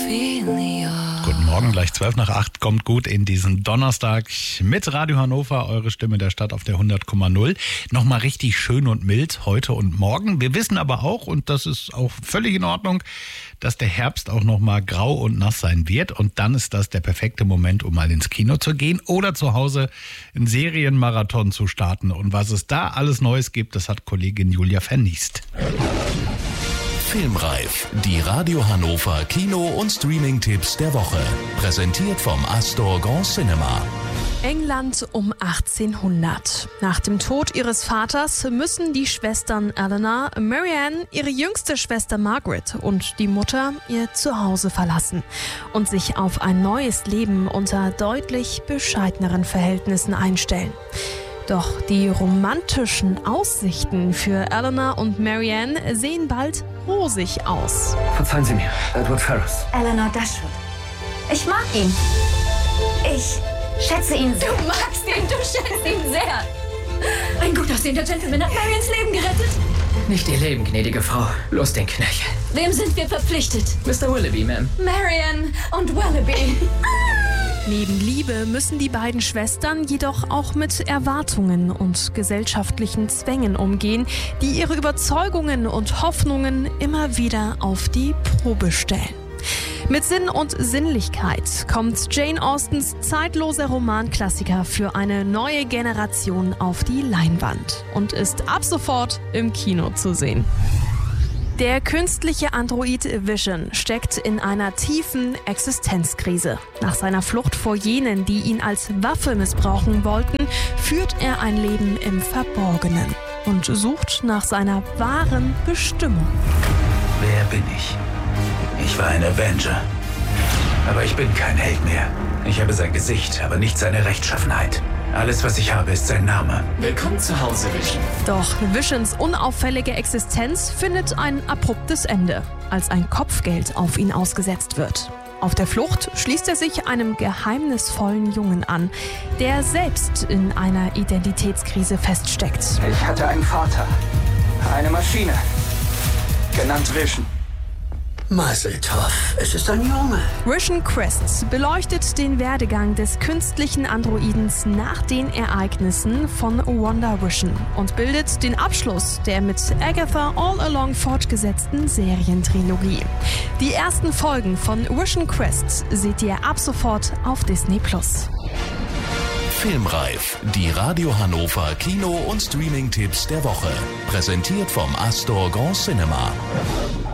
Guten Morgen, gleich 7:12 kommt gut in diesen Donnerstag mit Radio Hannover, eure Stimme der Stadt auf der 100,0. Nochmal richtig schön und mild heute und morgen. Wir wissen aber auch, und das ist auch völlig in Ordnung, dass der Herbst auch nochmal grau und nass sein wird. Und dann ist das der perfekte Moment, um mal ins Kino zu gehen oder zu Hause einen Serienmarathon zu starten. Und was es da alles Neues gibt, das hat Kollegin Julia verniest. Filmreif, die Radio Hannover Kino- und Streaming-Tipps der Woche. Präsentiert vom Astor Grand Cinema. England um 1800. Nach dem Tod ihres Vaters müssen die Schwestern Eleanor, Marianne, ihre jüngste Schwester Margaret und die Mutter ihr Zuhause verlassen und sich auf ein neues Leben unter deutlich bescheideneren Verhältnissen einstellen. Doch die romantischen Aussichten für Eleanor und Marianne sehen bald rosig aus. Verzeihen Sie mir, Edward Ferrars. Eleanor Dashwood. Ich mag ihn. Ich schätze ihn sehr. Du magst ihn, du schätzt ihn sehr. Ein gut aussehender Gentleman hat Marians Leben gerettet. Nicht Ihr Leben, gnädige Frau, bloß den Knöchel. Wem sind wir verpflichtet? Mr. Willoughby, Ma'am. Marian und Willoughby. Neben Liebe müssen die beiden Schwestern jedoch auch mit Erwartungen und gesellschaftlichen Zwängen umgehen, die ihre Überzeugungen und Hoffnungen immer wieder auf die Probe stellen. Mit Sinn und Sinnlichkeit kommt Jane Austens zeitloser Romanklassiker für eine neue Generation auf die Leinwand und ist ab sofort im Kino zu sehen. Der künstliche Android Vision steckt in einer tiefen Existenzkrise. Nach seiner Flucht vor jenen, die ihn als Waffe missbrauchen wollten, führt er ein Leben im Verborgenen und sucht nach seiner wahren Bestimmung. Wer bin ich? Ich war ein Avenger. Aber ich bin kein Held mehr. Ich habe sein Gesicht, aber nicht seine Rechtschaffenheit. Alles, was ich habe, ist sein Name. Willkommen zu Hause, Vision. Doch Visions unauffällige Existenz findet ein abruptes Ende, als ein Kopfgeld auf ihn ausgesetzt wird. Auf der Flucht schließt er sich einem geheimnisvollen Jungen an, der selbst in einer Identitätskrise feststeckt. Ich hatte einen Vater. Eine Maschine. Genannt Vision. Maseltoff, es ist ein Junge. Vision Quest beleuchtet den Werdegang des künstlichen Androidens nach den Ereignissen von WandaVision und bildet den Abschluss der mit Agatha All Along fortgesetzten Serientrilogie. Die ersten Folgen von Vision Quest seht ihr ab sofort auf Disney+. Filmreif, die Radio Hannover Kino- und Streaming-Tipps der Woche. Präsentiert vom Astor Grand Cinema.